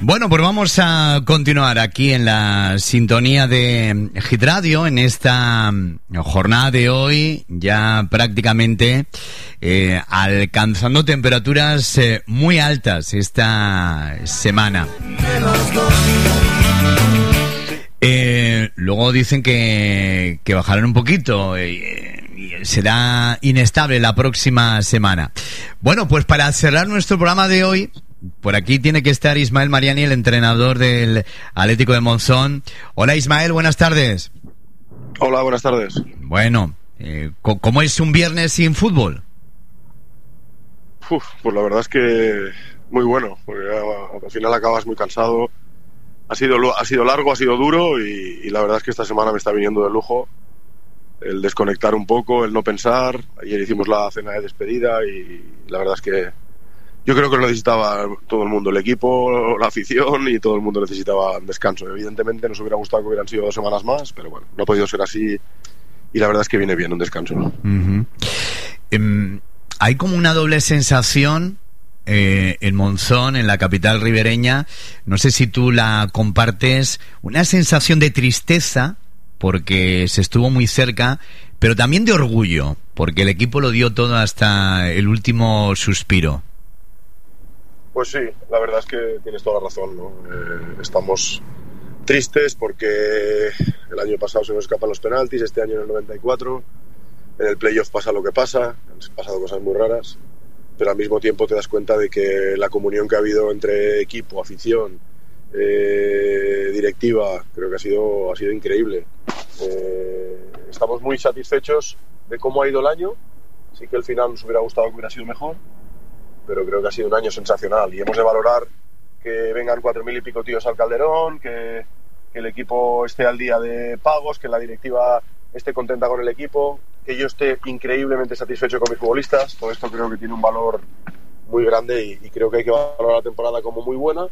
Bueno, pues vamos a continuar aquí en la sintonía de Hit Radio en esta jornada de hoy, ya prácticamente alcanzando temperaturas muy altas esta semana. Luego dicen que bajarán un poquito y será inestable la próxima semana. Bueno, pues para cerrar nuestro programa de hoy, por aquí tiene que estar Ismael Mariani, el entrenador del Atlético de Monzón. Hola Ismael, buenas tardes. Hola, buenas tardes. Bueno, ¿cómo es un viernes sin fútbol? Pues la verdad es que muy bueno, porque al final acabas muy cansado. Ha sido largo, ha sido duro y la verdad es que esta semana me está viniendo de lujo el desconectar un poco, el no pensar. Ayer hicimos la cena de despedida y la verdad es que yo creo que lo necesitaba todo el mundo, el equipo, la afición, y todo el mundo necesitaba un descanso. Evidentemente nos hubiera gustado que hubieran sido 2 semanas más, pero bueno, no ha podido ser así y la verdad es que viene bien un descanso, ¿no? Hay como una doble sensación en Monzón, en la capital ribereña, no sé si tú la compartes, una sensación de tristeza porque se estuvo muy cerca, pero también de orgullo, porque el equipo lo dio todo hasta el último suspiro. Pues sí, la verdad es que tienes toda la razón, ¿no? Estamos tristes porque el año pasado se nos escapan los penaltis, este año en el 94, en el playoff pasa lo que pasa, han pasado cosas muy raras, pero al mismo tiempo te das cuenta de que la comunión que ha habido entre equipo, afición, directiva, creo que ha sido increíble. Estamos muy satisfechos de cómo ha ido el año, sí que el final nos hubiera gustado que hubiera sido mejor, pero creo que ha sido un año sensacional y hemos de valorar que vengan 4.000 y pico tíos al Calderón, que el equipo esté al día de pagos, que la directiva esté contenta con el equipo, que yo esté increíblemente satisfecho con mis futbolistas. Todo esto creo que tiene un valor muy grande y creo que hay que valorar la temporada como muy buena,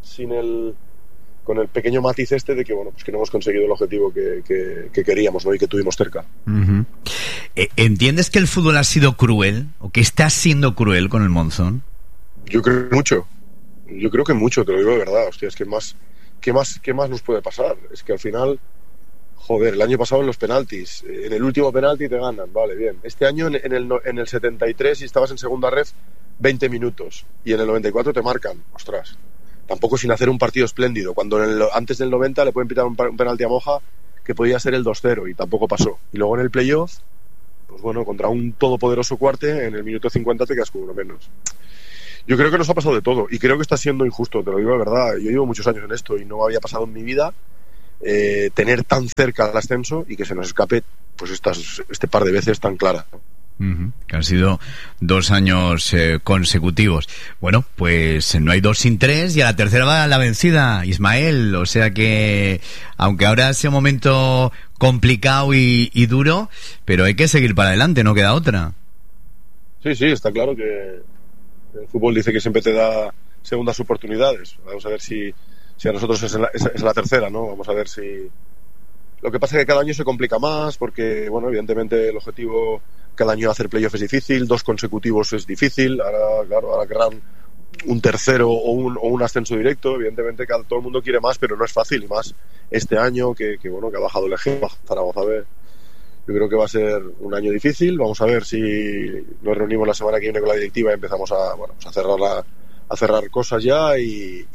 con el pequeño matiz de que bueno, pues que no hemos conseguido el objetivo que queríamos, ¿no? Y que tuvimos cerca. Uh-huh. ¿Entiendes que el fútbol ha sido cruel o que está siendo cruel con el Monzón? Yo creo que mucho, te lo digo de verdad. Hostia, es que ¿qué más nos puede pasar? Es que al final, joder, el año pasado en los penaltis, en el último penalti te ganan, vale, bien. Este año en el 73, si estabas en segunda ref, 20 minutos, y en el 94 te marcan, ostras. Tampoco sin hacer un partido espléndido, cuando antes del 90 le pueden pitar un penalti a Moja que podía ser el 2-0 y tampoco pasó. Y luego en el playoff, pues bueno, contra un todopoderoso Cuarte, en el minuto 50 te quedas con uno menos. Yo creo que nos ha pasado de todo y creo que está siendo injusto, te lo digo de verdad. Yo llevo muchos años en esto y no había pasado en mi vida tener tan cerca el ascenso y que se nos escape pues este par de veces tan clara, ¿no? Uh-huh. Que han sido 2 años consecutivos. Bueno, pues no hay 2 sin 3 y a la tercera va la vencida, Ismael. O sea que, aunque ahora sea un momento complicado y duro, pero hay que seguir para adelante, no queda otra. Sí, está claro que el fútbol dice que siempre te da segundas oportunidades. Vamos a ver si a nosotros es la tercera, ¿no? Vamos a ver si... Lo que pasa es que cada año se complica más porque, bueno, evidentemente el objetivo cada año hacer playoff es difícil, 2 consecutivos es difícil, ahora querrán un tercero o un ascenso directo, evidentemente todo el mundo quiere más, pero no es fácil, y más este año que ha bajado el ejemplo, Zaragoza B. Yo creo que va a ser un año difícil, vamos a ver si nos reunimos la semana que viene con la directiva y empezamos a cerrar cosas ya y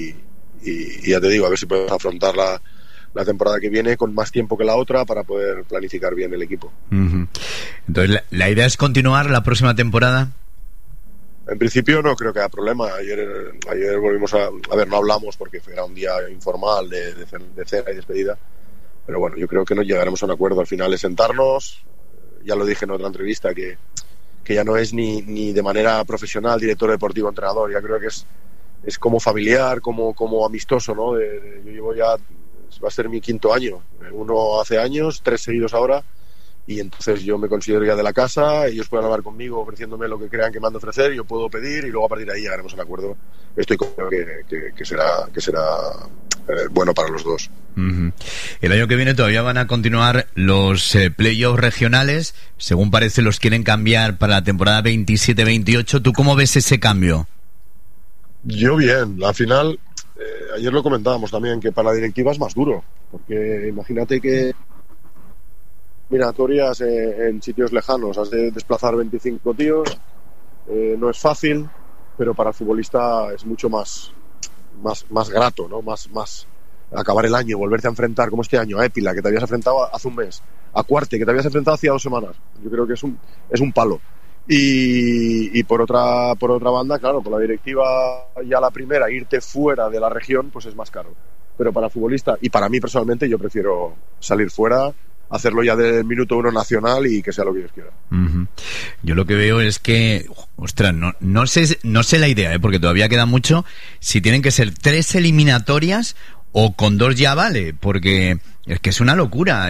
ya te digo, a ver si podemos afrontar la temporada que viene con más tiempo que la otra para poder planificar bien el equipo. Uh-huh. Entonces, ¿la idea es continuar la próxima temporada? En principio no creo que haya problema. Ayer volvimos a ver, no hablamos porque era un día informal de cena y despedida, pero bueno, yo creo que no llegaremos a un acuerdo. Al final es sentarnos, ya lo dije en otra entrevista, que ya no es ni de manera profesional, director deportivo, entrenador, ya creo que es como familiar, como amistoso, ¿no? Yo llevo ya... Va a ser mi 5º año, 1 hace años, 3 seguidos ahora, y entonces yo me considero ya de la casa, ellos pueden hablar conmigo ofreciéndome lo que crean que me han de ofrecer, yo puedo pedir y luego a partir de ahí llegaremos a un acuerdo. Estoy convencido que será bueno para los dos. Uh-huh. El año que viene todavía van a continuar los playoffs regionales, según parece los quieren cambiar para la temporada 27-28. ¿Tú cómo ves ese cambio? Yo bien, al final ayer lo comentábamos también, que para la directiva es más duro, porque imagínate que eliminatorias en sitios lejanos, has de desplazar 25 tíos, no es fácil, pero para el futbolista es mucho más grato, ¿no? Más acabar el año, volverte a enfrentar, como este año, a Épila, que te habías enfrentado hace un mes, a Cuarte, que te habías enfrentado hacía 2 semanas. Yo creo que es un palo. Y por otra banda, claro, por la directiva ya la primera, irte fuera de la región, pues es más caro. Pero para el futbolista, y para mí personalmente, yo prefiero salir fuera, hacerlo ya del minuto 1 nacional y que sea lo que Dios quiera. Uh-huh. Yo lo que veo es que, ostras, no sé la idea, porque todavía queda mucho, si tienen que ser 3 eliminatorias o con 2 ya vale, porque es que es una locura,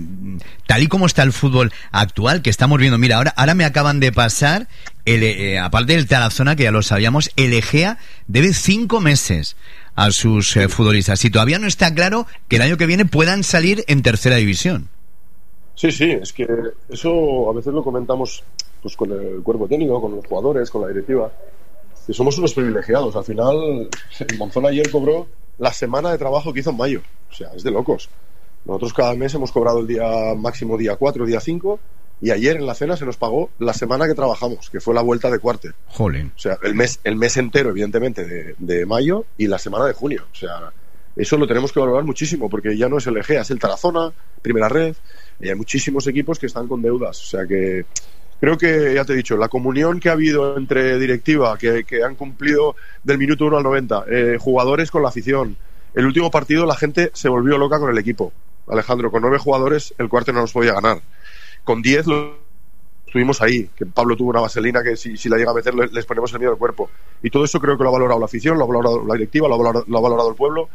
tal y como está el fútbol actual, que estamos viendo. Mira, ahora me acaban de pasar, aparte del Tarazona, que ya lo sabíamos, el Egea debe 5 meses a sus futbolistas, y todavía no está claro que el año que viene puedan salir en tercera división. Sí, es que eso a veces lo comentamos pues con el cuerpo técnico, con los jugadores, con la directiva, que somos unos privilegiados. Al final, el Monzón ayer cobró la semana de trabajo que hizo en mayo. O sea, es de locos. Nosotros cada mes hemos cobrado el día máximo, día 4, día 5, y ayer en la cena se nos pagó la semana que trabajamos, que fue la vuelta de Cuarte. Jolín. O sea, el mes entero, evidentemente, de mayo, y la semana de junio. O sea, eso lo tenemos que valorar muchísimo, porque ya no es el Egea, es el Tarazona, Primera Red, y hay muchísimos equipos que están con deudas. O sea que creo que, ya te he dicho, la comunión que ha habido entre directiva, que han cumplido del minuto 1 al 90, jugadores con la afición. El último partido la gente se volvió loca con el equipo. Alejandro, con 9 jugadores el Cuarte no nos podía ganar. Con 10 estuvimos ahí, que Pablo tuvo una vaselina que si la llega a meter les ponemos el miedo al cuerpo. Y todo eso creo que lo ha valorado la afición, lo ha valorado la directiva, lo ha valorado el pueblo.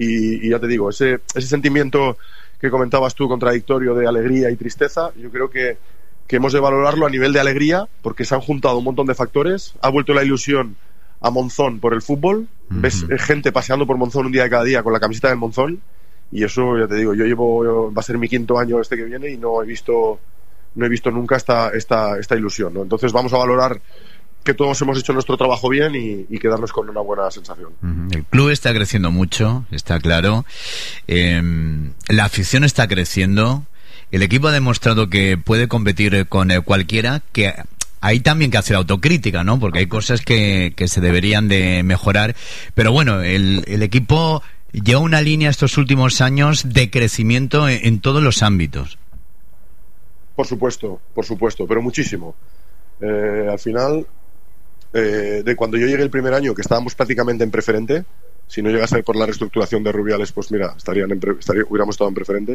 Y ya te digo, ese sentimiento que comentabas tú, contradictorio de alegría y tristeza, yo creo que hemos de valorarlo a nivel de alegría, porque se han juntado un montón de factores. Ha vuelto la ilusión a Monzón por el fútbol. Uh-huh. Ves gente paseando por Monzón un día de cada día con la camiseta del Monzón, y eso, ya te digo, va a ser mi 5º año este que viene y no he visto nunca esta ilusión, ¿no? Entonces vamos a valorar que todos hemos hecho nuestro trabajo bien y quedarnos con una buena sensación. El club está creciendo mucho, está claro. La afición está creciendo. El equipo ha demostrado que puede competir con cualquiera, que hay también que hacer autocrítica, ¿no? Porque hay cosas que se deberían de mejorar. Pero bueno, el equipo lleva una línea estos últimos años de crecimiento en todos los ámbitos. Por supuesto, pero muchísimo. Al final, de cuando yo llegué el primer año, que estábamos prácticamente en preferente, si no llegase por la reestructuración de Rubiales, pues mira, hubiéramos estado en preferente.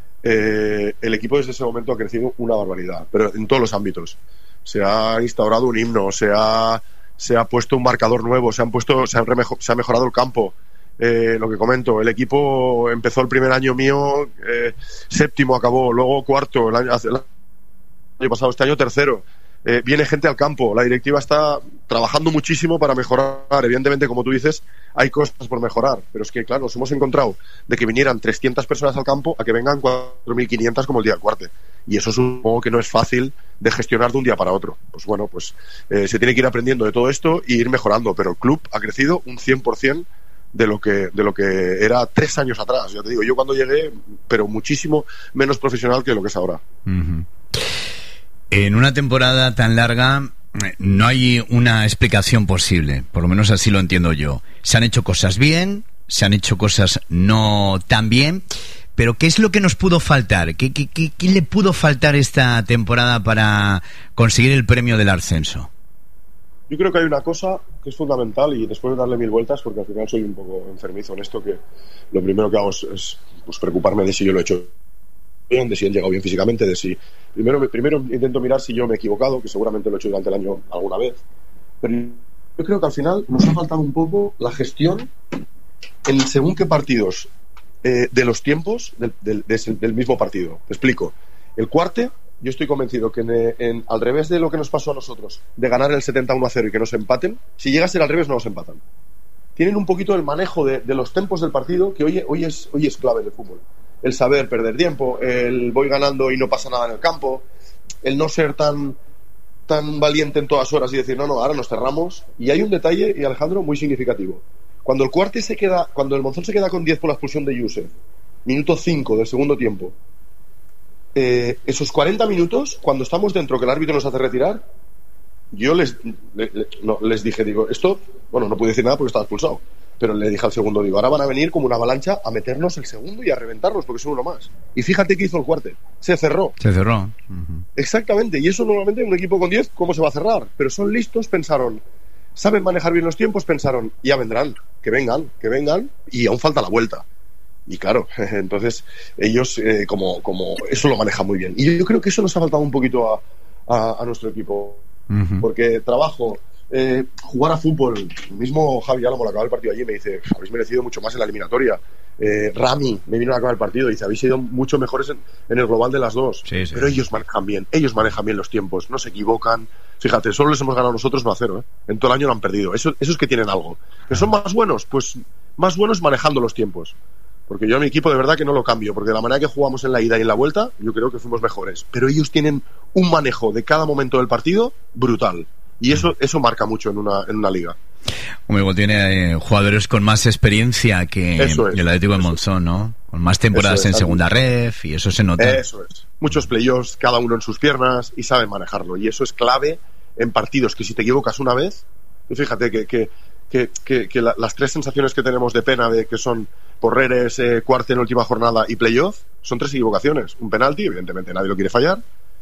El equipo desde ese momento ha crecido una barbaridad, pero en todos los ámbitos. Se ha instaurado un himno, se ha puesto un marcador nuevo, se ha mejorado el campo. Lo que comento, el equipo empezó el primer año mío 7º, acabó, luego 4º, el año pasado, este año 3º. Viene gente al campo, la directiva está trabajando muchísimo para mejorar. Evidentemente, como tú dices, hay cosas por mejorar, pero es que, claro, nos hemos encontrado de que vinieran 300 personas al campo a que vengan 4.500 como el día del Cuarte, y eso supongo que no es fácil de gestionar de un día para otro. Pues bueno, se tiene que ir aprendiendo de todo esto y ir mejorando, pero el club ha crecido un 100% de lo que era 3 años atrás. Ya te digo, yo cuando llegué, pero muchísimo menos profesional que lo que es ahora. Uh-huh. En una temporada tan larga no hay una explicación posible, por lo menos así lo entiendo yo. Se han hecho cosas bien, se han hecho cosas no tan bien, pero ¿qué es lo que nos pudo faltar? ¿Qué le pudo faltar esta temporada para conseguir el premio del ascenso? Yo creo que hay una cosa que es fundamental, y después de darle 1000 vueltas, porque al final soy un poco enfermizo en esto, que lo primero que hago es preocuparme de si yo lo he hecho bien, de si han llegado bien físicamente, de si primero intento mirar si yo me he equivocado, que seguramente lo he hecho durante el año alguna vez, pero yo creo que al final nos ha faltado un poco la gestión en según qué partidos de los tiempos del mismo partido. Te explico. El Cuarte, yo estoy convencido que al revés de lo que nos pasó a nosotros, de ganar el 71-0 y que nos empaten, si llega a ser al revés no nos empatan. Tienen un poquito el manejo de los tempos del partido, que hoy es clave del fútbol. El saber perder tiempo, el voy ganando y no pasa nada en el campo, el no ser tan valiente en todas horas y decir, no, ahora nos cerramos. Y hay un detalle, y Alejandro, muy significativo. Cuando el Monzón se queda con 10 por la expulsión de Youssef, minuto 5 del segundo tiempo, esos 40 minutos, cuando estamos dentro, que el árbitro nos hace retirar, yo les dije, digo, esto, bueno, no pude decir nada porque estaba expulsado, pero le dije al segundo, digo, ahora van a venir como una avalancha a meternos el segundo y a reventarnos porque son uno más. Y fíjate que hizo el cuarto, se cerró. Uh-huh. Exactamente, y eso normalmente un equipo con 10, ¿cómo se va a cerrar? Pero son listos, pensaron, saben manejar bien los tiempos, pensaron, ya vendrán, que vengan, y aún falta la vuelta. Y claro, entonces ellos como eso lo manejan muy bien. Y yo creo que eso nos ha faltado un poquito a nuestro equipo. Uh-huh. Porque trabajo, jugar a fútbol, el mismo Javi Álamo, al acabar el partido allí, me dice, habéis merecido mucho más en la eliminatoria. Rami me vino a acabar el partido y dice, habéis sido mucho mejores en el global de las dos. Sí. Pero ellos manejan bien los tiempos, no se equivocan. Fíjate, solo les hemos ganado nosotros 1-0, en todo el año lo han perdido. Esos que tienen algo. ¿Que son más buenos? Pues más buenos manejando los tiempos. Porque yo a mi equipo de verdad que no lo cambio, porque de la manera que jugamos en la ida y en la vuelta, yo creo que fuimos mejores. Pero ellos tienen un manejo de cada momento del partido brutal. Y eso marca mucho en una liga. Igual tiene jugadores con más experiencia que el Atlético de Monzón, ¿no? Con más temporadas en segunda ref, y eso se nota. Eso es. Muchos playoffs, cada uno en sus piernas, y saben manejarlo. Y eso es clave en partidos que si te equivocas una vez, y fíjate que las tres sensaciones que tenemos de pena, de que son Porreres, cuarto en última jornada y playoff, son 3 equivocaciones. Un penalti, evidentemente nadie lo quiere fallar.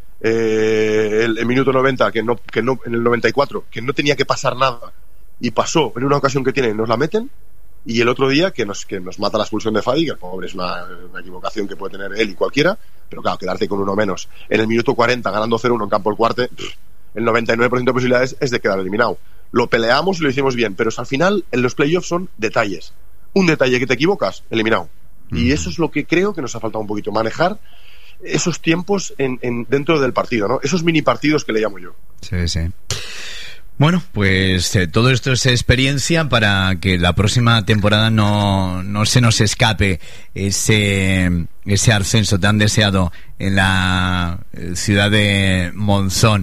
El minuto 90, que no, en el 94, que no tenía que pasar nada y pasó en una ocasión que tienen, nos la meten. Y el otro día que nos mata la expulsión de Fadi, que el pobre es una equivocación que puede tener él y cualquiera, pero claro, quedarte con uno menos en el minuto 40 ganando 0-1 en campo el cuarto, el 99% de posibilidades es de quedar eliminado. Lo peleamos y lo hicimos bien, pero al final en los playoffs son detalles. Un detalle que te equivocas, eliminado. Y eso es lo que creo que nos ha faltado un poquito, manejar esos tiempos dentro del partido, ¿no? Esos mini partidos que le llamo yo. Sí. Bueno, pues todo esto es experiencia para que la próxima temporada no se nos escape ese ascenso tan deseado en la ciudad de Monzón.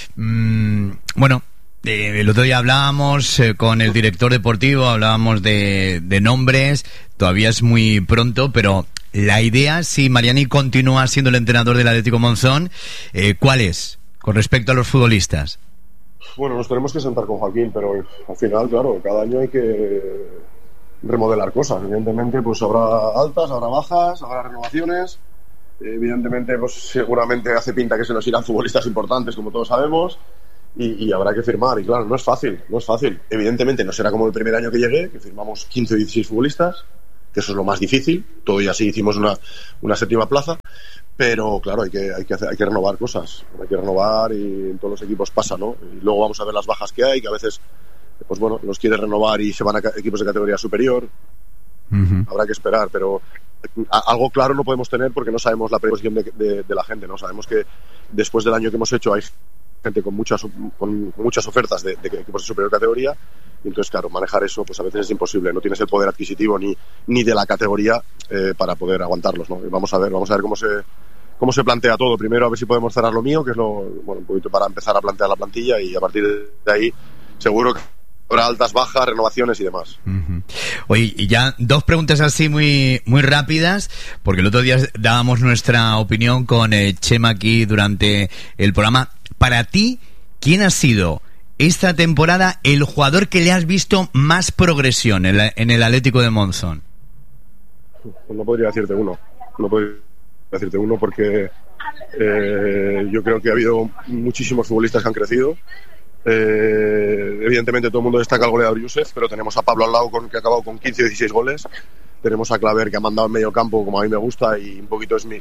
Bueno, el otro día hablábamos con el director deportivo, hablábamos de nombres, todavía es muy pronto, pero la idea, si Mariani continúa siendo el entrenador del Atlético Monzón, ¿cuál es con respecto a los futbolistas? Bueno, nos tenemos que sentar con Joaquín, pero al final, claro, cada año hay que remodelar cosas. Evidentemente, pues habrá altas, habrá bajas, habrá renovaciones. Evidentemente, pues seguramente hace pinta que se nos irán futbolistas importantes, como todos sabemos. Y habrá que firmar, y claro, no es fácil. Evidentemente no será como el primer año que llegué, que firmamos 15 o 16 futbolistas, que eso es lo más difícil, todo y así hicimos una séptima plaza, pero claro, hay que renovar cosas, hay que renovar, y en todos los equipos pasa, ¿no? Y luego vamos a ver las bajas que hay, que a veces, pues bueno, los quiere renovar y se van a equipos de categoría superior. Uh-huh. Habrá que esperar, pero algo claro no podemos tener porque no sabemos la predisposición de la gente, ¿no? Sabemos que después del año que hemos hecho hay gente con muchas ofertas de equipos de superior categoría, y entonces claro, manejar eso pues a veces es imposible, no tienes el poder adquisitivo ni de la categoría para poder aguantarlos, ¿no? Y vamos a ver cómo se plantea todo. Primero a ver si podemos cerrar lo mío, que es un poquito para empezar a plantear la plantilla, y a partir de ahí seguro que habrá altas, bajas, renovaciones y demás. Uh-huh. Oye, y ya 2 preguntas así muy rápidas, porque el otro día dábamos nuestra opinión con Chema aquí durante el programa. Para ti, ¿quién ha sido esta temporada el jugador que le has visto más progresión en el Atlético de Monzón? Pues no podría decirte uno. Porque yo creo que ha habido muchísimos futbolistas que han crecido. Evidentemente todo el mundo destaca al goleador Youssef, pero tenemos a Pablo al lado que ha acabado con 15 o 16 goles. Tenemos a Claver, que ha mandado en medio campo como a mí me gusta, y un poquito es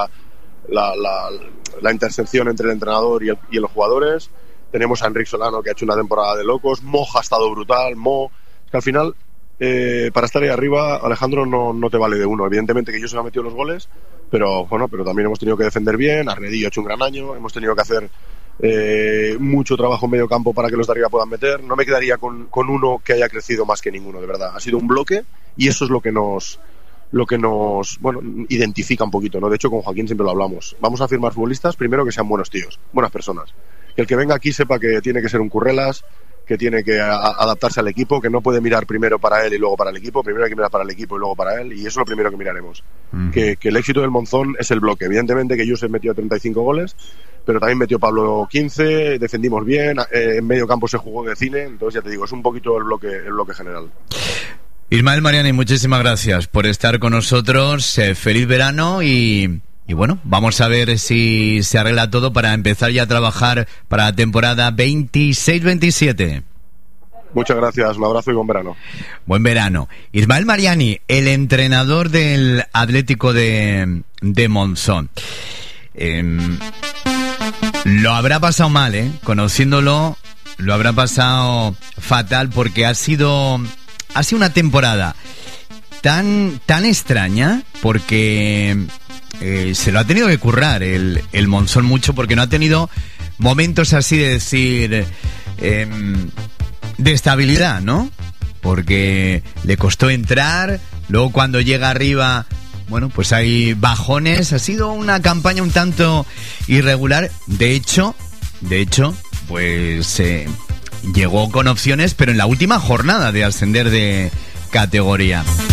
la intersección entre el entrenador y los jugadores. Tenemos a Enric Solano, que ha hecho una temporada de locos. Moja ha estado brutal. Es que al final, para estar ahí arriba, Alejandro, no te vale de uno. Evidentemente que yo se me ha metido los goles, pero también hemos tenido que defender bien. Arredillo ha hecho un gran año. Hemos tenido que hacer mucho trabajo en medio campo para que los de arriba puedan meter. No me quedaría con uno que haya crecido más que ninguno, de verdad. Ha sido un bloque, y eso es lo que nos identifica un poquito, ¿no? De hecho, con Joaquín siempre lo hablamos. Vamos a firmar futbolistas, primero, que sean buenos tíos, buenas personas. Que el que venga aquí sepa que tiene que ser un currelas, que tiene que adaptarse al equipo, que no puede mirar primero para él y luego para el equipo, primero hay que mirar para el equipo y luego para él, y eso es lo primero que miraremos. Que el éxito del Monzón es el bloque. Evidentemente que Josep metió 35 goles, pero también metió Pablo 15, defendimos bien, en medio campo se jugó de cine, entonces ya te digo, es un poquito el bloque general. Ismael Mariani, muchísimas gracias por estar con nosotros, feliz verano y bueno, vamos a ver si se arregla todo para empezar ya a trabajar para la temporada 26-27. Muchas gracias, un abrazo y buen verano. Buen verano. Ismael Mariani, el entrenador del Atlético de Monzón. Lo habrá pasado mal, conociéndolo, lo habrá pasado fatal porque ha sido una temporada tan extraña porque se lo ha tenido que currar el Monzón mucho porque no ha tenido momentos así de decir de estabilidad, ¿no? Porque le costó entrar, luego cuando llega arriba, bueno, pues hay bajones. Ha sido una campaña un tanto irregular. De hecho, pues llegó con opciones, pero en la última jornada de ascender de categoría.